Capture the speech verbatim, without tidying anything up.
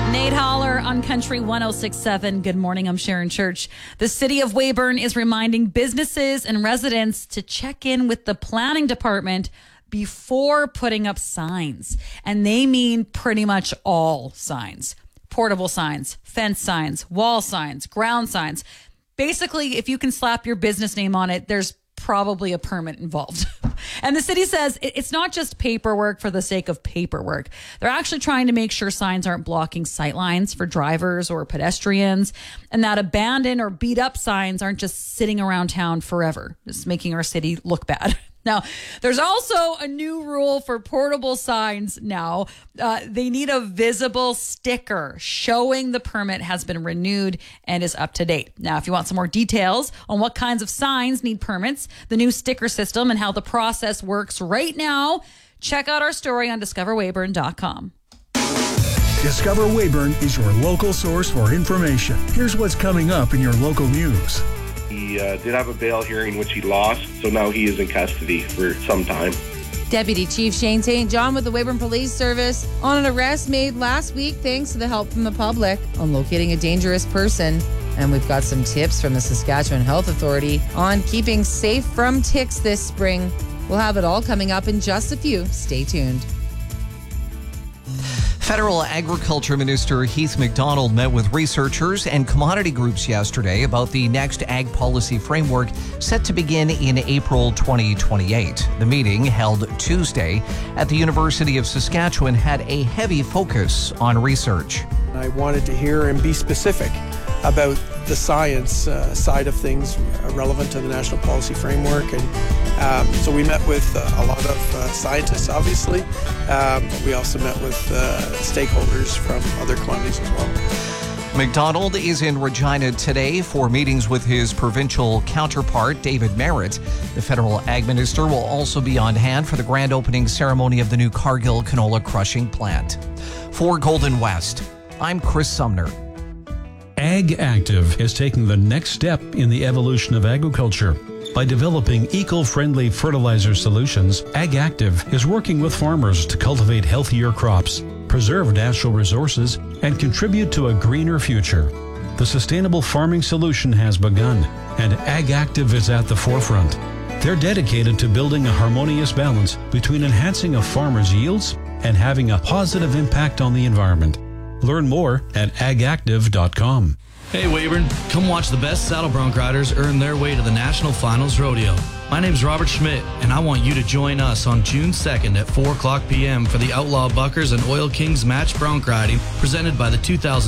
Nate Holler on Country one oh six point seven. Good morning, I'm Sharon Church. The city of Weyburn is reminding businesses and residents to check in with the planning department before putting up signs. And they mean pretty much all signs. Portable signs, fence signs, wall signs, ground signs. Basically, if you can slap your business name on it, there's probably a permit involved. And the city says it's not just paperwork for the sake of paperwork. They're actually trying to make sure signs aren't blocking sightlines for drivers or pedestrians, and that abandoned or beat up signs aren't just sitting around town forever, just making our city look bad. Now, there's also a new rule for portable signs now. Uh, they need a visible sticker showing the permit has been renewed and is up to date. Now, if you want some more details on what kinds of signs need permits, the new sticker system, and how the process works right now, check out our story on discover weyburn dot com. Discover Weyburn is your local source for information. Here's what's coming up in your local news. He uh, did have a bail hearing, which he lost, so now he is in custody for some time. Deputy Chief Shane Saint John with the Weyburn Police Service on an arrest made last week thanks to the help from the public on locating a dangerous person. And we've got some tips from the Saskatchewan Health Authority on keeping safe from ticks this spring. We'll have it all coming up in just a few. Stay tuned. Federal Agriculture Minister Heath MacDonald met with researchers and commodity groups yesterday about the next ag policy framework set to begin in April twenty twenty-eight. The meeting, held Tuesday at the University of Saskatchewan, had a heavy focus on research. I wanted to hear and be specific about the science uh, side of things uh, relevant to the national policy framework. And um, so we met with uh, a lot of uh, scientists, obviously. Um, we also met with uh, stakeholders from other commodities as well. MacDonald is in Regina today for meetings with his provincial counterpart, David Merritt. The federal ag minister will also be on hand for the grand opening ceremony of the new Cargill canola crushing plant. For Golden West, I'm Chris Sumner. Ag Active is taking the next step in the evolution of agriculture. By developing eco-friendly fertilizer solutions, Ag Active is working with farmers to cultivate healthier crops, preserve natural resources, and contribute to a greener future. The sustainable farming solution has begun, and Ag Active is at the forefront. They're dedicated to building a harmonious balance between enhancing a farmer's yields and having a positive impact on the environment. Learn more at ag active dot com. Hey Weyburn, come watch the best saddle bronc riders earn their way to the National Finals Rodeo. My name's Robert Schmidt, and I want you to join us on June second at four o'clock p.m. for the Outlaw Buckers and Oil Kings match bronc riding presented by the two thousand